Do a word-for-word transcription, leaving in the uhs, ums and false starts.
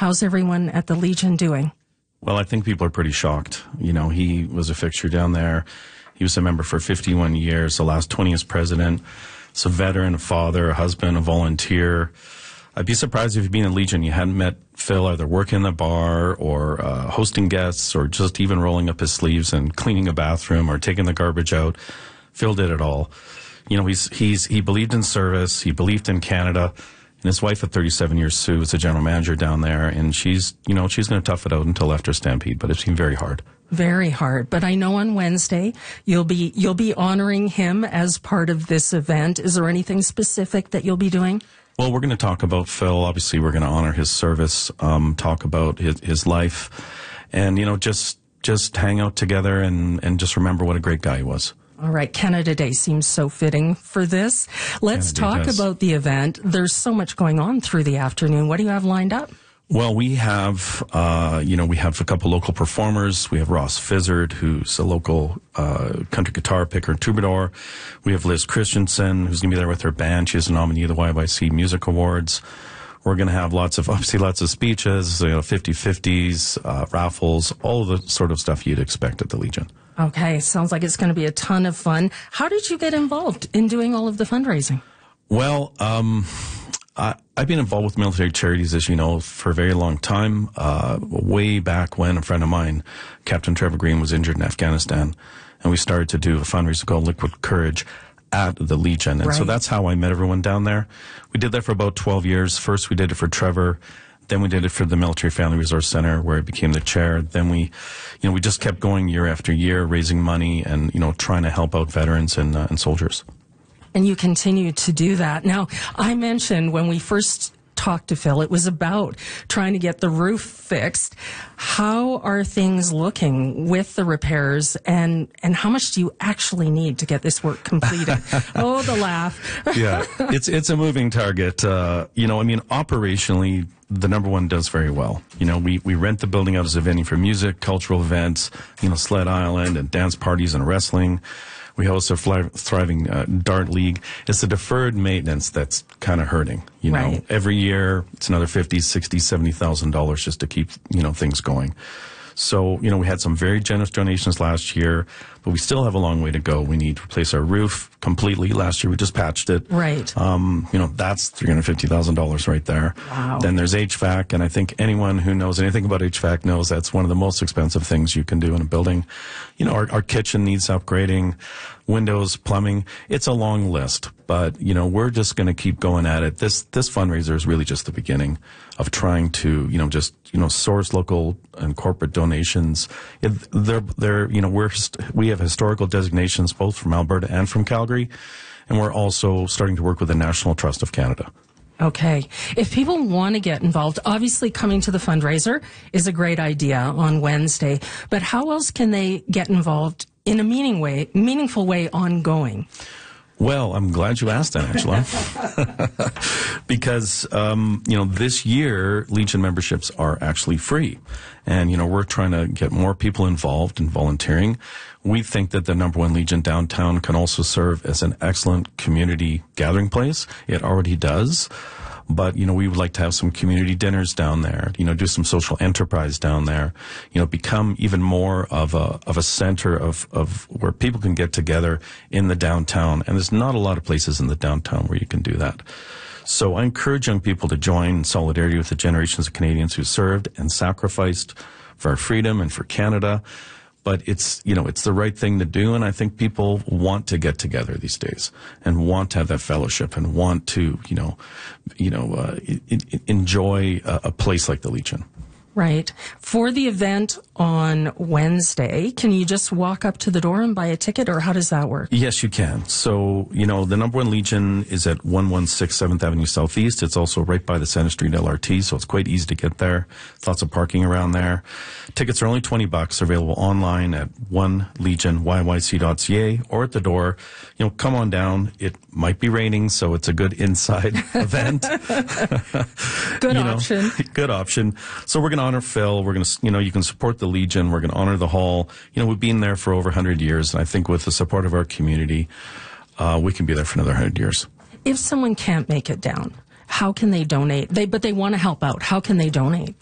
How's everyone at the Legion doing? Well, I think people are pretty shocked. You know, he was a fixture down there. He was a member for fifty-one years, the last twenty as president. He's a veteran, a father, a husband, a volunteer. I'd be surprised if you'd been in Legion, you hadn't met Phil either working in the bar or uh, hosting guests or just even rolling up his sleeves and cleaning a bathroom or taking the garbage out. Phil did it all. You know, he's, he's, he believed in service. He believed in Canada. And his wife of thirty-seven years, Sue, is the general manager down there. And she's, you know, she's going to tough it out until after Stampede, but it's been very hard. Very hard. But I know on Wednesday you'll be, you'll be honoring him as part of this event. Is there anything specific that you'll be doing? Well, we're going to talk about Phil. Obviously, we're going to honor his service, um, talk about his, his life, and, you know, just, just hang out together and, and just remember what a great guy he was. All right. Canada Day seems so fitting for this. Let's Canada talk does. about the event. There's so much going on through the afternoon. What do you have lined up? Well, we have, uh, you know, we have a couple local performers. We have Ross Fizzard, who's a local, uh, country guitar picker and troubadour. We have Liz Christensen, who's going to be there with her band. She's a nominee of the Y Y C Music Awards. We're going to have lots of, obviously lots of speeches, you know, fifty-fifties, uh, raffles, all of the sort of stuff you'd expect at the Legion. Okay. Sounds like it's going to be a ton of fun. How did you get involved in doing all of the fundraising? Well, um, I, I've been involved with military charities, as you know, for a very long time. Uh, way back when a friend of mine, Captain Trevor Green, was injured in Afghanistan, and we started to do a fundraiser called Liquid Courage at the Legion. And right. so that's how I met everyone down there. We did that for about twelve years. First, we did it for Trevor. Then we did it for the Military Family Resource Center, where I became the chair. Then we, you know, we just kept going year after year, raising money and, you know, trying to help out veterans and, uh, and soldiers. And you continue to do that. Now, I mentioned when we first talked to Phil, it was about trying to get the roof fixed. How are things looking with the repairs, and, and how much do you actually need to get this work completed? Oh, the laugh. Yeah, it's, it's a moving target. Uh, you know, I mean, operationally, the number one does very well. You know, we, we rent the building out as a venue for music, cultural events, you know, sled island and dance parties and wrestling. We host a fly, thriving uh, dart league. It's the deferred maintenance that's kind of hurting. You know, right. Every year it's another fifty, sixty, seventy thousand dollars just to keep, you know, things going. So, you know, we had some very generous donations last year, but we still have a long way to go. We need to replace our roof completely. Last year we just patched it. Right. Um, you know, that's three hundred fifty thousand dollars right there. Wow. Then there's H V A C, and I think anyone who knows anything about H V A C knows that's one of the most expensive things you can do in a building. You know, our, our kitchen needs upgrading, windows, plumbing. It's a long list, but, you know, we're just going to keep going at it. This, this fundraiser is really just the beginning of trying to, you know, just, you know, source local and corporate donations. It, they're, they're, you know, we're, we have historical designations both from Alberta and from Calgary, and we're also starting to work with the National Trust of Canada. Okay. If people want to get involved, obviously coming to the fundraiser is a great idea on Wednesday, but how else can they get involved in a meaning way, meaningful way ongoing? Well, I'm glad you asked that, Angela. Because, um, you know, this year, Legion memberships are actually free. And, you know, we're trying to get more people involved in volunteering. We think that the number one Legion downtown can also serve as an excellent community gathering place. It already does. But, you know, we would like to have some community dinners down there, you know, do some social enterprise down there, you know, become even more of a, of a center of, of where people can get together in the downtown. And there's not a lot of places in the downtown where you can do that. So I encourage young people to join in solidarity with the generations of Canadians who served and sacrificed for our freedom and for Canada. But it's, you know, it's the right thing to do, and I think people want to get together these days and want to have that fellowship and want to, you know, you know, uh, I- I- enjoy a, a place like the Legion. Right. For the event on Wednesday, can you just walk up to the door and buy a ticket, or how does that work? Yes, you can. So, you know, the number one Legion is at one one six seventh Avenue Southeast. It's also right by the Center Street L R T, so it's quite easy to get there. Lots of parking around there. Tickets are only twenty bucks. They're available online at one legion y y c dot c a or at the door. You know, come on down. It might be raining, so it's a good inside event. Good You know, option. good option. So we're going to honor Phil. We're going to, you know, you can support the Legion. We're going to honor the hall. You know, we've been there for over one hundred years, and I think with the support of our community, uh, we can be there for another one hundred years. If someone can't make it down, how can they donate? They, but they want to help out. How can they donate?